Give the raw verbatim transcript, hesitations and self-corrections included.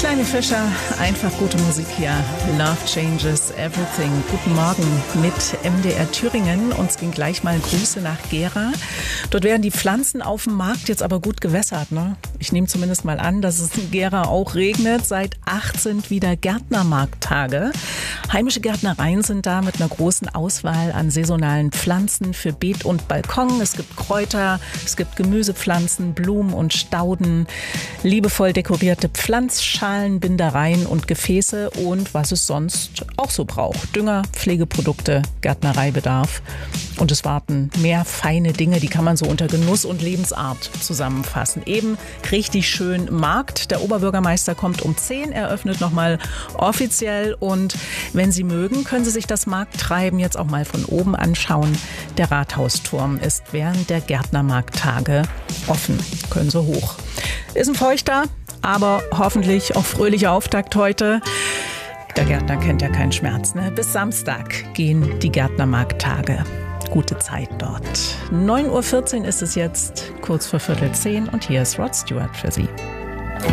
Helene Fischer, einfach gute Musik hier. Love changes everything. Guten Morgen mit M D R Thüringen. Uns ging gleich mal Grüße nach Gera. Dort werden die Pflanzen auf dem Markt jetzt aber gut gewässert, ne? Ich nehme zumindest mal an, dass es in Gera auch regnet. Seit acht sind wieder Gärtnermarkttage. Heimische Gärtnereien sind da mit einer großen Auswahl an saisonalen Pflanzen für Beet und Balkon. Es gibt Kräuter, es gibt Gemüsepflanzen, Blumen und Stauden, liebevoll dekorierte Pflanzschalen, Bindereien und Gefäße und was es sonst auch so braucht. Dünger, Pflegeprodukte, Gärtnereibedarf. Und es warten mehr feine Dinge, die kann man so unter Genuss und Lebensart zusammenfassen. Eben richtig schön Markt. Der Oberbürgermeister kommt um zehn, eröffnet nochmal offiziell. Und wenn Sie mögen, können Sie sich das Markttreiben jetzt auch mal von oben anschauen. Der Rathausturm ist während der Gärtnermarkttage offen. Können Sie hoch. Ist ein feuchter, aber hoffentlich auch fröhlicher Auftakt heute. Der Gärtner kennt ja keinen Schmerz, ne? Bis Samstag gehen die Gärtnermarkttage. Gute Zeit dort. neun Uhr vierzehn ist es jetzt, kurz vor Viertel zehn und hier ist Rod Stewart für Sie.